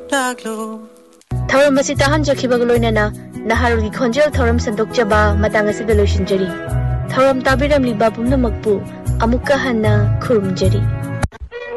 थौरम असी ताहनजखिबग लोइनना नहारुगी खोंजेल थौरम संदोकजबा मतंग असिदा लोइसिनजरी थौरम ताबिरमलिबा पुमनमकपु अमुक्का हन्ना खुरुमजरी।